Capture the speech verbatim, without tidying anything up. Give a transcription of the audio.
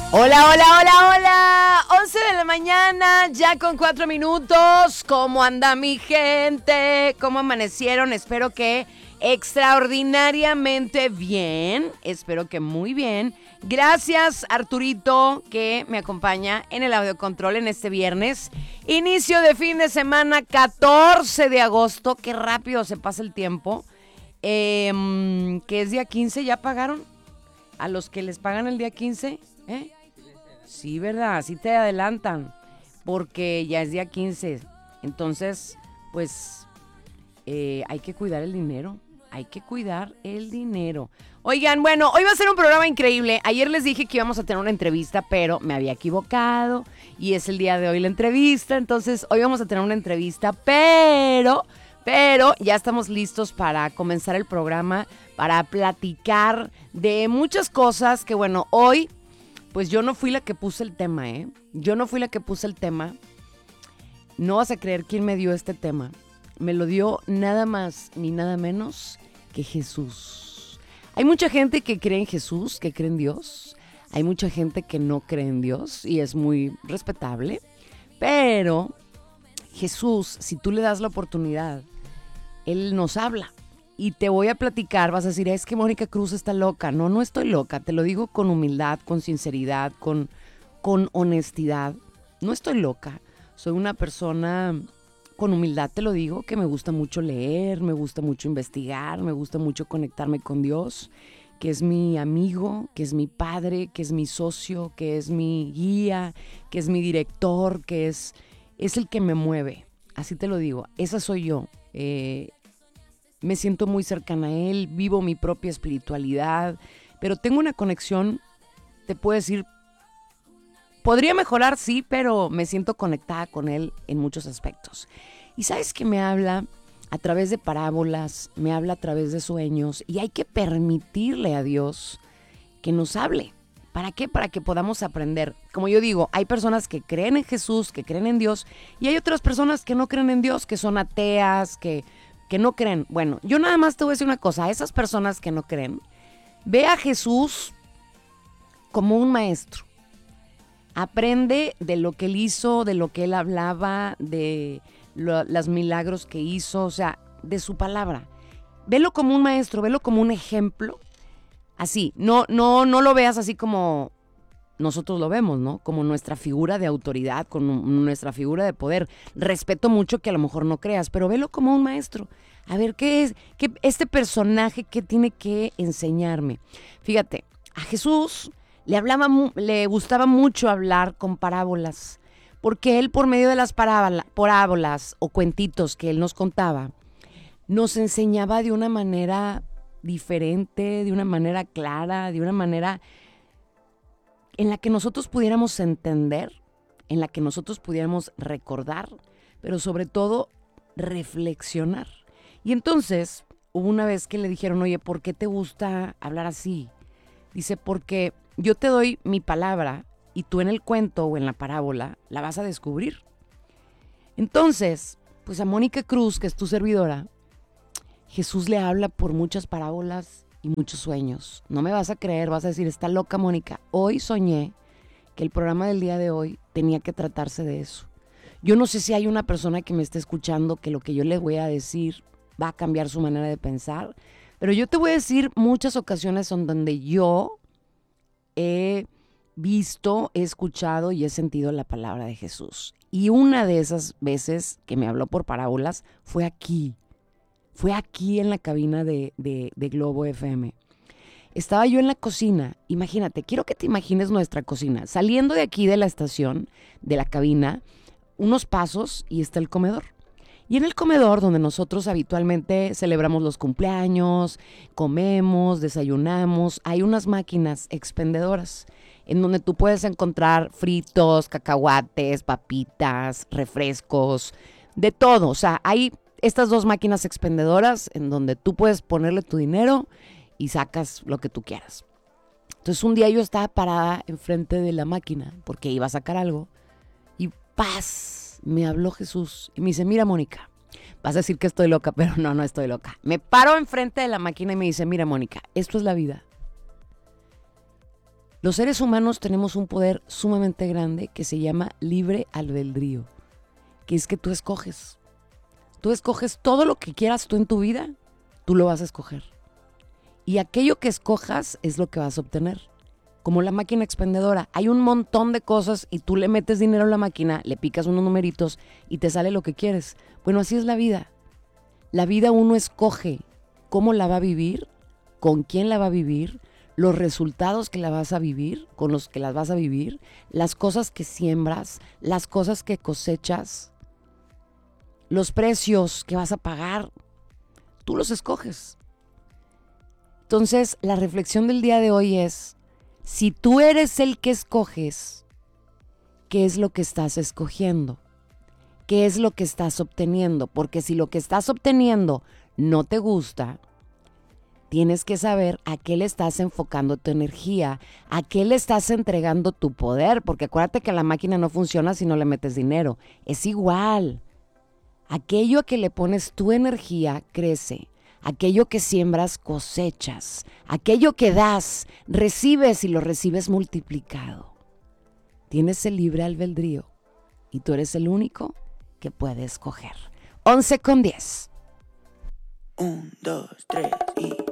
Hola, hola, hola, hola. once de la mañana, ya con cuatro minutos. ¿Cómo anda mi gente? ¿Cómo amanecieron? Espero que extraordinariamente bien. Espero que muy bien. Gracias, Arturito, que me acompaña en el audiocontrol en este viernes. Inicio de fin de semana, catorce de agosto. Qué rápido se pasa el tiempo. Eh, que es día quince, ¿ya pagaron? A los que les pagan el día quince, ¿eh? Sí, ¿verdad? Sí te adelantan, porque ya es día quince. Entonces, pues, eh, hay que cuidar el dinero. Hay que cuidar el dinero. Oigan, bueno, hoy va a ser un programa increíble. Ayer les dije que íbamos a tener una entrevista, pero me había equivocado. Y es el día de hoy la entrevista. Entonces, hoy vamos a tener una entrevista, pero... Pero ya estamos listos para comenzar el programa, para platicar de muchas cosas que, bueno, hoy... Pues yo no fui la que puse el tema, ¿eh? Yo no fui la que puse el tema. No vas a creer quién me dio este tema. Me lo dio nada más ni nada menos que Jesús. Hay mucha gente que cree en Jesús, que cree en Dios. Hay mucha gente que no cree en Dios y es muy respetable. Pero Jesús, si tú le das la oportunidad, Él nos habla. Y te voy a platicar, vas a decir, es que Mónica Cruz está loca. No, no estoy loca, te lo digo con humildad, con sinceridad, con, con honestidad. No estoy loca, soy una persona con humildad, te lo digo, que me gusta mucho leer, me gusta mucho investigar, me gusta mucho conectarme con Dios, que es mi amigo, que es mi padre, que es mi socio, que es mi guía, que es mi director, que es, es el que me mueve. Así te lo digo, esa soy yo. Eh... Me siento muy cercana a Él, vivo mi propia espiritualidad, pero tengo una conexión, te puedo decir, podría mejorar, sí, pero me siento conectada con Él en muchos aspectos. Y sabes que me habla a través de parábolas, me habla a través de sueños, y hay que permitirle a Dios que nos hable. ¿Para qué? Para que podamos aprender. Como yo digo, hay personas que creen en Jesús, que creen en Dios, y hay otras personas que no creen en Dios, que son ateas, que... que no creen. Bueno, yo nada más te voy a decir una cosa. A esas personas que no creen, ve a Jesús como un maestro. Aprende de lo que Él hizo, de lo que Él hablaba, de lo, los milagros que hizo, o sea, de su palabra. Velo como un maestro, velo como un ejemplo. Así, no, no, no lo veas así como nosotros lo vemos, ¿no? Como nuestra figura de autoridad, como nuestra figura de poder. Respeto mucho que a lo mejor no creas, pero velo como un maestro. A ver, ¿qué es? ¿Qué, este personaje, qué tiene que enseñarme? Fíjate, a Jesús le, hablaba, le gustaba mucho hablar con parábolas, porque Él por medio de las parábola, parábolas o cuentitos que Él nos contaba, nos enseñaba de una manera diferente, de una manera clara, de una manera... en la que nosotros pudiéramos entender, en la que nosotros pudiéramos recordar, pero sobre todo reflexionar. Y entonces hubo una vez que le dijeron, oye, ¿por qué te gusta hablar así? Dice, porque yo te doy mi palabra y tú en el cuento o en la parábola la vas a descubrir. Entonces, pues a Mónica Cruz, que es tu servidora, Jesús le habla por muchas parábolas y muchos sueños. No me vas a creer, vas a decir, está loca Mónica. Hoy soñé que el programa del día de hoy tenía que tratarse de eso. Yo no sé si hay una persona que me esté escuchando que lo que yo le voy a decir va a cambiar su manera de pensar, pero yo te voy a decir muchas ocasiones en donde yo he visto, he escuchado y he sentido la palabra de Jesús. Y una de esas veces que me habló por parábolas fue aquí. Fue aquí en la cabina de, de, de Globo F M. Estaba yo en la cocina. Imagínate, quiero que te imagines nuestra cocina. Saliendo de aquí de la estación, de la cabina, unos pasos y está el comedor. Y en el comedor, donde nosotros habitualmente celebramos los cumpleaños, comemos, desayunamos, hay unas máquinas expendedoras en donde tú puedes encontrar fritos, cacahuates, papitas, refrescos, de todo. O sea, hay estas dos máquinas expendedoras en donde tú puedes ponerle tu dinero y sacas lo que tú quieras. Entonces un día yo estaba parada enfrente de la máquina porque iba a sacar algo y ¡paz! Me habló Jesús y me dice, mira Mónica, vas a decir que estoy loca, pero no, no estoy loca. Me paro enfrente de la máquina y me dice, mira Mónica, esto es la vida. Los seres humanos tenemos un poder sumamente grande que se llama libre albedrío, que es que tú escoges. Tú escoges todo lo que quieras tú en tu vida, tú lo vas a escoger. Y aquello que escojas es lo que vas a obtener. Como la máquina expendedora, hay un montón de cosas y tú le metes dinero a la máquina, le picas unos numeritos y te sale lo que quieres. Bueno, así es la vida. La vida uno escoge cómo la va a vivir, con quién la va a vivir, los resultados que la vas a vivir, con los que las vas a vivir, las cosas que siembras, las cosas que cosechas, los precios que vas a pagar, tú los escoges. Entonces, la reflexión del día de hoy es, si tú eres el que escoges, ¿qué es lo que estás escogiendo? ¿Qué es lo que estás obteniendo? Porque si lo que estás obteniendo no te gusta, tienes que saber a qué le estás enfocando tu energía, a qué le estás entregando tu poder, porque acuérdate que la máquina no funciona si no le metes dinero. Es igual. Aquello a que le pones tu energía crece. Aquello que siembras cosechas. Aquello que das, recibes y lo recibes multiplicado. Tienes el libre albedrío y tú eres el único que puede escoger. once con diez. Un, dos, tres y...